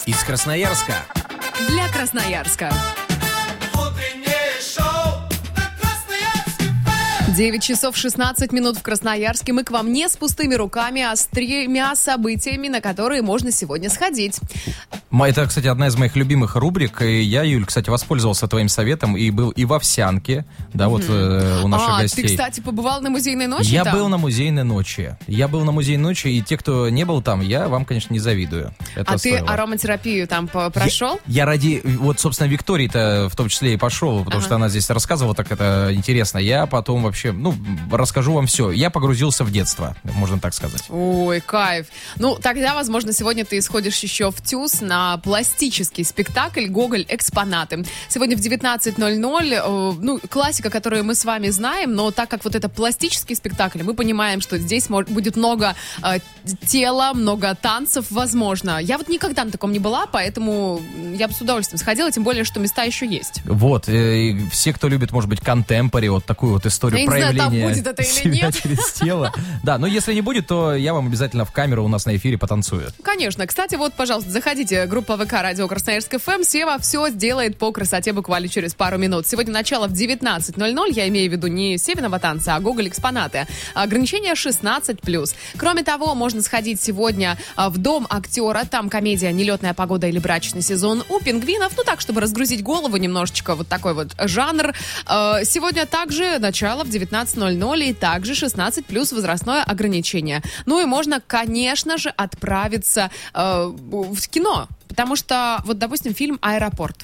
Из Красноярска. Для Красноярска. 9 часов 16 минут в Красноярске. Мы к вам не с пустыми руками, а с 3 событиями, на которые можно сегодня сходить. Это, кстати, одна из моих любимых рубрик. И я, Юль, кстати, воспользовался твоим советом и был и в Овсянке, да, вот у наших гостей. Ты, кстати, побывал на музейной ночи Я там? был на музейной ночи. И те, кто не был там, я вам, конечно, не завидую. Это ты ароматерапию там прошел? Я ради, вот, собственно, Виктории-то в том числе и пошел, потому что она здесь рассказывала, так это интересно. Я потом вообще, расскажу вам все. Я погрузился в детство, можно так сказать. Ой, кайф. Тогда, возможно, сегодня ты сходишь еще в ТЮЗ на пластический спектакль «Гоголь. Экспонаты». Сегодня в 19:00, классика, которую мы с вами знаем, но так как вот это пластический спектакль, мы понимаем, что здесь будет много тела, много танцев, возможно. Я вот никогда на таком не была, поэтому я бы с удовольствием сходила, тем более, что места еще есть. Вот, все, кто любит, может быть, контемпори, вот такую вот историю проявления не знаю, там будет это или себя нет. через тело. Да, но если не будет, то я вам обязательно в камеру у нас на эфире потанцую. Конечно. Кстати, вот, пожалуйста, заходите, группа ВК «Радио Красноярск ФМ». Сева все сделает по красоте буквально через пару минут. Сегодня начало в 19:00. Я имею в виду не Севиного танца, а «Гоголь. Экспонаты». Ограничение 16+. Кроме того, можно сходить сегодня в Дом актера. Там комедия «Нелетная погода» или «Брачный сезон» у пингвинов. Так, чтобы разгрузить голову немножечко. Вот такой вот жанр. Сегодня также начало в 19:00 и также 16+ возрастное ограничение. И можно, конечно же, отправиться в кино. Потому что, вот, допустим, фильм «Аэропорт».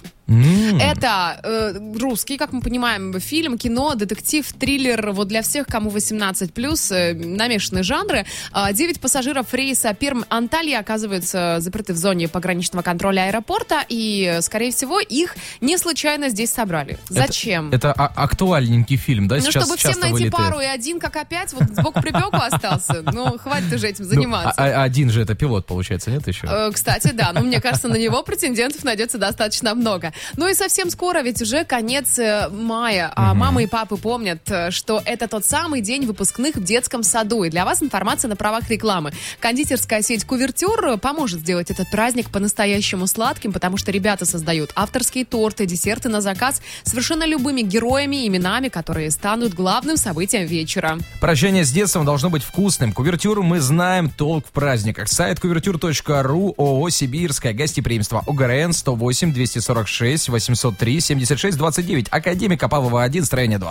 Это русский, как мы понимаем, фильм, кино, детектив, триллер, вот для всех, кому 18+, намешанные жанры. 9 пассажиров рейса Пермь-Анталья оказываются закрыты в зоне пограничного контроля аэропорта, и, скорее всего, их не случайно здесь собрали. Зачем? Это актуальненький фильм, да? Сейчас чтобы всем найти пару, и один, как опять, вот сбоку припеку остался. Хватит уже этим заниматься. Один же это пилот, получается, нет еще? Кстати, да, мне кажется, на него претендентов найдется достаточно много. И совсем скоро, ведь уже конец мая. А мамы и папы помнят, что это тот самый день выпускных в детском саду. И для вас информация на правах рекламы. Кондитерская сеть «Кувертюр» поможет сделать этот праздник по-настоящему сладким, потому что ребята создают авторские торты, десерты на заказ с совершенно любыми героями и именами, которые станут главным событием вечера. Прощание с детством должно быть вкусным. «Кувертюр» мы знаем толк в праздниках. Сайт kuvertur.ru, ООО «Сибирское гостеприимство», ОГРН 108 246 803 76 29, Академика Павлова 1, строение 2.